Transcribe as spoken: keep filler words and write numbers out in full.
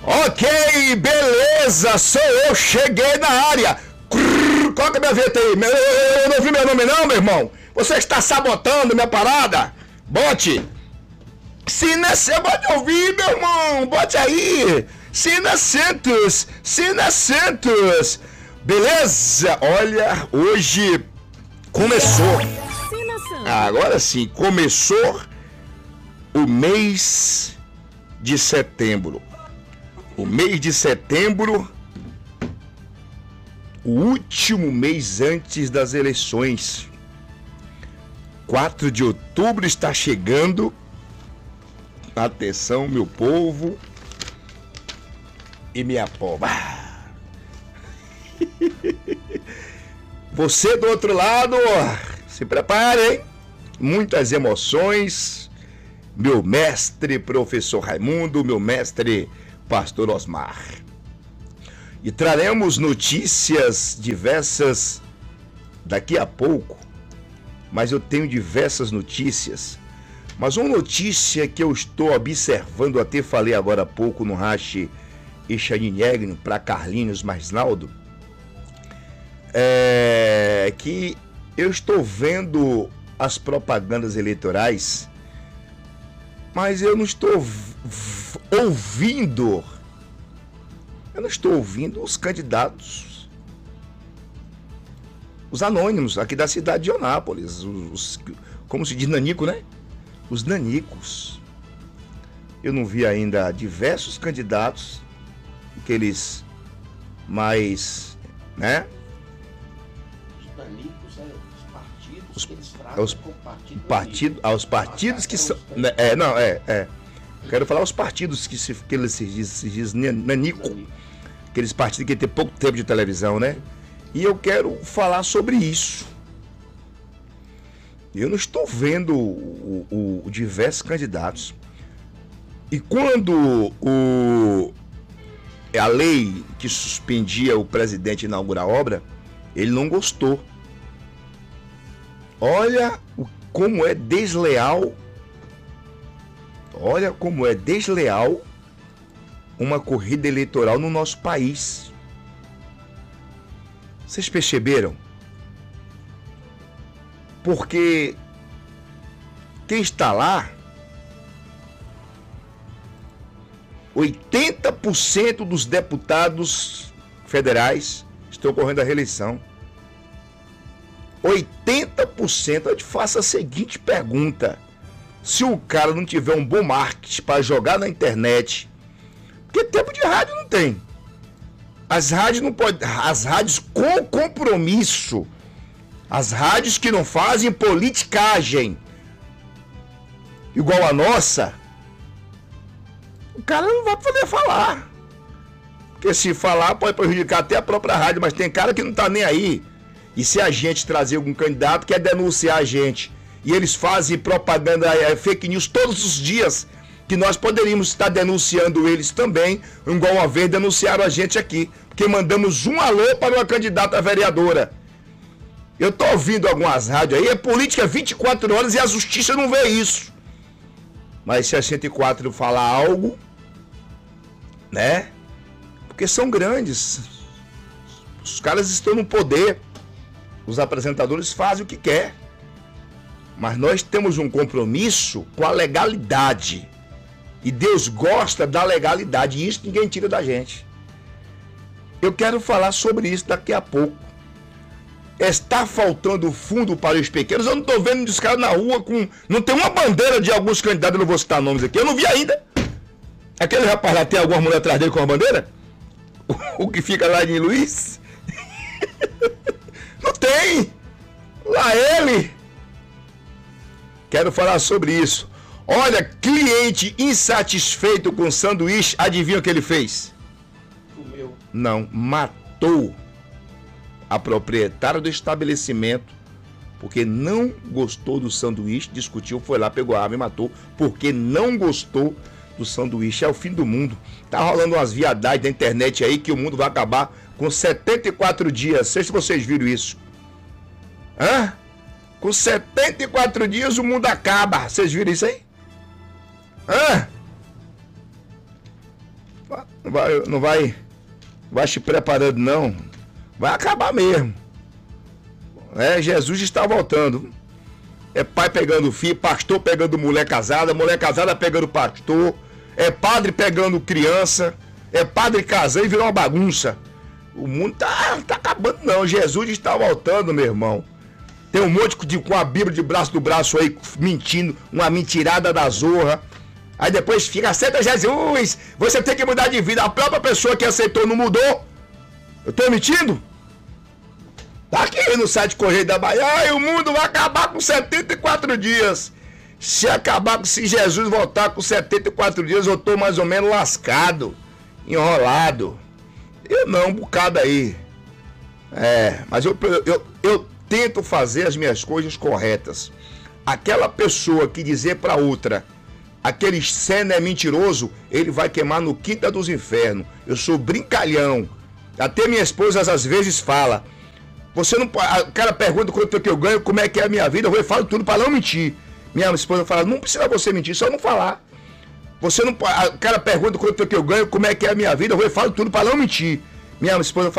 Ok, beleza, sou eu, cheguei na área. Coloca minha vinheta aí. Eu não vi meu nome não, meu irmão. Você está sabotando minha parada. Bote. Sina, você pode ouvir, meu irmão. Bote aí. Sina Santos. Sina Santos. Beleza? Olha, hoje começou. Agora sim, começou o mês de setembro. O mês de setembro, o último mês antes das eleições. quatro de outubro está chegando. Atenção, meu povo e minha pova. Você do outro lado, se prepare, hein? Muitas emoções. Meu mestre, professor Raimundo, meu mestre, pastor Osmar. E traremos notícias diversas daqui a pouco, mas eu tenho diversas notícias. Mas uma notícia que eu estou observando, até falei agora há pouco no Rache e Chaninegno para Carlinhos Maisnaldo, é que eu estou vendo as propagandas eleitorais, mas eu não estou ouvindo, eu não estou ouvindo os candidatos, os anônimos aqui da cidade de Onápolis, os, os, como se diz, nanico, né? Os nanicos. Eu não vi ainda diversos candidatos, aqueles mais, né? Os nanicos, é, os partidos os, que eles tratam os, com partido partido, aos partidos que são, né, é, não, é, é. Quero falar os partidos que, se, que eles se diz, se diz nanico, aqueles partidos que tem pouco tempo de televisão, né? E eu quero falar sobre isso. Eu não estou vendo o, o, o diversos candidatos. E quando o, a lei que suspendia o presidente inaugurar a obra, ele não gostou. Olha o, como é desleal. Olha como é desleal uma corrida eleitoral no nosso país. Vocês perceberam? Porque quem está lá, oitenta por cento dos deputados federais estão correndo a reeleição. oitenta por cento. Eu te faço a seguinte pergunta: se o cara não tiver um bom marketing para jogar na internet, porque tempo de rádio não tem. As rádios não podem, as rádios com compromisso, as rádios que não fazem politicagem igual a nossa, o cara não vai poder falar. Porque se falar pode prejudicar até a própria rádio, mas tem cara que não tá nem aí. E se a gente trazer algum candidato que quer denunciar a gente, e eles fazem propaganda, é, fake news todos os dias, que nós poderíamos estar denunciando eles também, igual uma vez denunciaram a gente aqui, porque mandamos um alô para uma candidata a vereadora. Eu tô ouvindo algumas rádios aí, é política vinte e quatro horas e a justiça não vê isso. Mas se a cento e quatro falar algo, né? Porque são grandes. Os caras estão no poder. Os apresentadores fazem o que quer. Mas nós temos um compromisso com a legalidade. E Deus gosta da legalidade. E isso ninguém tira da gente. Eu quero falar sobre isso daqui a pouco. Está faltando fundo para os pequenos. Eu não estou vendo os caras na rua com... Não tem uma bandeira de alguns candidatos, eu não vou citar nomes aqui. Eu não vi ainda. Aquele rapaz lá tem alguma mulher atrás dele com a bandeira? O que fica lá em Luiz? Não tem. Lá ele. Quero falar sobre isso. Olha, cliente insatisfeito com sanduíche, adivinha o que ele fez? Comeu. Não, matou a proprietária do estabelecimento, porque não gostou do sanduíche, discutiu, foi lá, pegou a arma e matou, porque não gostou do sanduíche. É o fim do mundo. Tá rolando umas viadagens na internet aí que o mundo vai acabar com setenta e quatro dias. Não sei se vocês viram isso. Hã? Com setenta e quatro dias o mundo acaba. Vocês viram isso aí? Hã? Não vai, não vai, vai se preparando não. Vai acabar mesmo. É, Jesus está voltando. É pai pegando filho, pastor pegando mulher casada, mulher casada pegando pastor, é padre pegando criança, é padre casando e virou uma bagunça. O mundo tá, tá acabando não, Jesus está voltando, meu irmão. Tem um monte de, com a Bíblia de braço do braço aí, mentindo, uma mentirada da zorra. Aí depois fica, aceita Jesus, você tem que mudar de vida. A própria pessoa que aceitou não mudou. Eu tô mentindo? Tá aqui no site Correio da Bahia. Ai, o mundo vai acabar com setenta e quatro dias. Se acabar, se Jesus voltar com setenta e quatro dias, eu tô mais ou menos lascado, enrolado. Eu não, um bocado aí. É, mas eu, eu, eu tento fazer as minhas coisas corretas. Aquela pessoa que dizer pra outra, aquele cena é mentiroso, ele vai queimar no quinta dos infernos. Eu sou brincalhão. Até minha esposa às vezes fala, você não pode. O cara pergunta quanto que eu ganho, como é que é a minha vida, eu falo tudo para não mentir. Minha esposa fala, não precisa você mentir, só não falar. Você não pode. O cara pergunta quanto que eu ganho, como é que é a minha vida, eu falo tudo para não mentir. Minha esposa fala,